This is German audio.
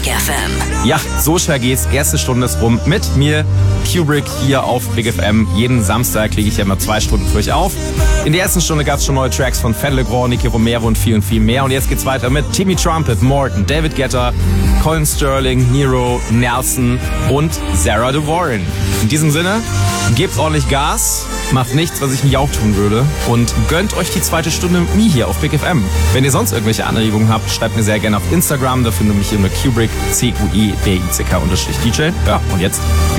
FM. Ja, so schnell geht's. Erste Stunde ist rum mit mir, Kubrick, hier auf Big FM. Jeden Samstag lege ich ja immer 2 Stunden für euch auf. In der ersten Stunde gab's schon neue Tracks von Fedde Le Grand, Nicky Romero und viel mehr. Und jetzt geht's weiter mit Timmy Trumpet, Morton, David Guetta, Colin Sterling, Nero, Nelson und Sarah De Warren. In diesem Sinne, gebt ordentlich Gas, macht nichts, was ich nie auch tun würde und gönnt euch die zweite Stunde mit mir hier auf Big FM. Wenn ihr sonst irgendwelche Anregungen habt, schreibt mir sehr gerne auf Instagram, da findet ihr mich unter Kubrick, Kuibrick_DJ. Ja, und jetzt